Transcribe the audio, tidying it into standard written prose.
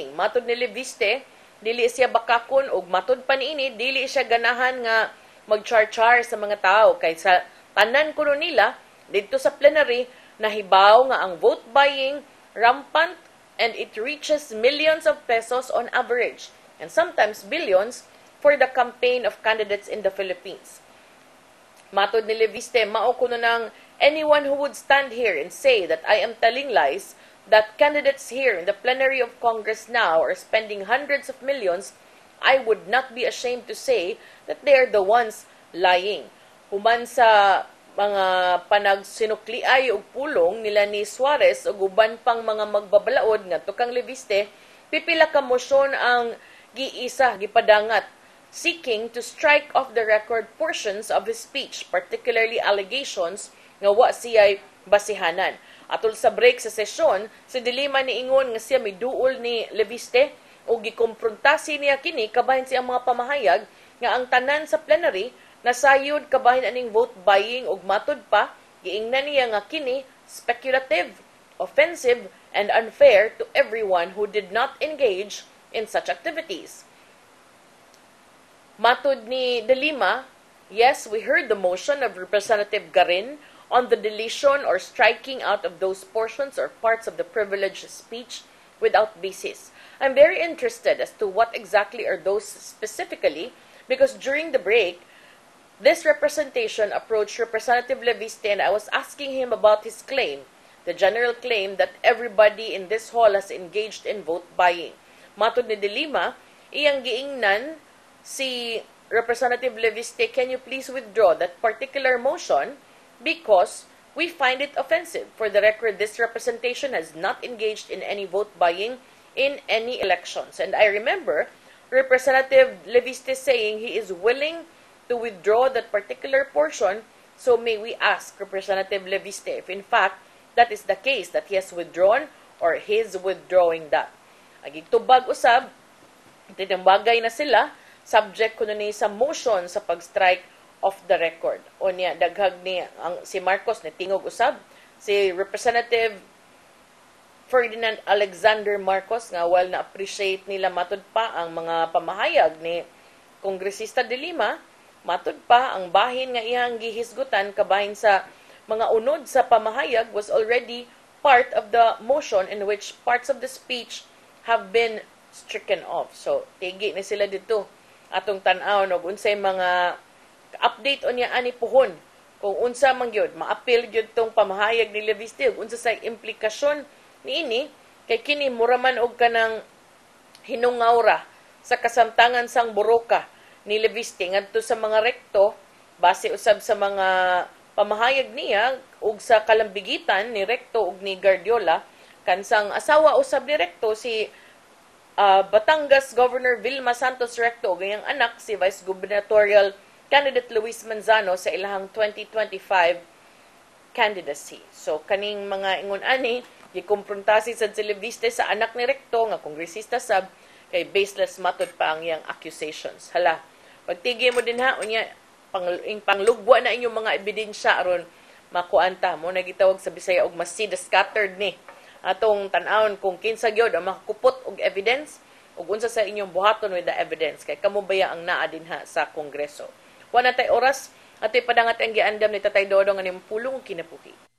buying. Matod ni Leviste, dili siya bakakon og matod pa niini, dili siya ganahan nga mag-char-char sa mga tao kay sa tanan kuno nila dito sa plenary nahibaw nga ang vote buying rampant and it reaches millions of pesos on average and sometimes billions for the campaign of candidates in the Philippines. Matod ni Leviste, mao kuno nang anyone who would stand here and say that I am telling lies, that candidates here in the plenary of Congress now are spending hundreds of millions, I would not be ashamed to say that they are the ones lying. Human sa mga panagsinukliay og pulong nila ni Suarez ug uban pang mga magbabalaod nga tukang Leviste, pipila ka motion ang giisa gipadangat seeking to strike off the record portions of his speech, particularly allegations nga wa siya'y basihanan. Atol sa break sa sesyon, si De Lima niingon nga siya may duol ni Leviste o gikompruntasi niya kini kabahin siyang mga pamahayag nga ang tanan sa plenary nasayod kabahin aning vote buying ug matod pa giingnan niya nga kini speculative, offensive and unfair to everyone who did not engage in such activities. Matod ni De Lima, yes, we heard the motion of Representative Garin on the deletion or striking out of those portions or parts of the privileged speech without basis. I'm very interested as to what exactly are those specifically because during the break, this representation approached Representative Leviste and I was asking him about his claim, the general claim that everybody in this hall has engaged in vote buying. Matod ni De Lima, iyang giingnan si Representative Leviste, can you please withdraw that particular motion because we find it offensive. For the record, this representation has not engaged in any vote buying in any elections. And I remember Representative Leviste saying he is willing to withdraw that particular portion. So may we ask Representative Leviste if in fact that is the case, that he has withdrawn or he is withdrawing that. Agigtubag usab, tinambagay na sila, subject kuno ni sa motion sa pag-strike off the record. O niya, daghag ni si Marcos ni tingog usab, si Representative Ferdinand Alexander Marcos nga while na-appreciate nila matod pa ang mga pamahayag ni Kongresista De Lima, matod pa ang bahin nga iyang gihisgutan kabahin sa mga unod sa pamahayag was already part of the motion in which parts of the speech have been stricken off. So, tigi ni sila dito atong tan-aw og unsay mga update on niya ani puhon kung unsa man gyud ma-appeal gyud tong pamahayag ni Leviste ug unsa sa implikasyon niini kay kini mura man og kanang hinungawra sa kasamtangan sang buroka ni Leviste ngadto sa mga rekto base usab sa mga pamahayag niya ug sa kalambigitan ni rekto ug ni Guardiola kansang asawa usab ni rekto si Batangas Governor Vilma Santos Recto ug iyang anak si Vice Gubernatorial candidate Luis Manzano sa ilahang 2025 candidacy. So, kaning mga ingon-ani, gikumpruntasi sa Leviste sa anak ni Recto, nga kongresista sab, kay baseless matod pa ang iyang accusations. Hala, pagtigi mo din ha, unya, panglugwa na inyong mga ebidensya aron makuanta mo, nagitawag sa Bisaya og masida scattered ni. Atong tan-awon kung kinsa gyud ang makakupot og evidence, ug unsa sa inyong buhaton with the evidence, kay kamo baya ang naa dinha sa Kongreso. Wala tay oras, ato'y padangat ang giandam ni Tatay Dodong ang pulong kinapuhi.